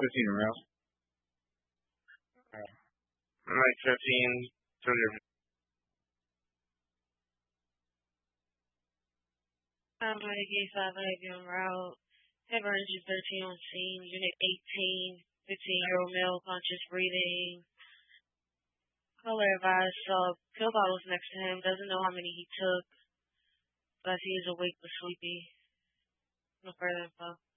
15 aroused. Like 15, 200. I'm Heidi 5 Heavy en route. Head engine 13 on scene. Unit 18. 15-year-old male conscious breathing. Caller advised saw pill bottles next to him. Doesn't know how many he took. But he is awake but sleepy. No further info.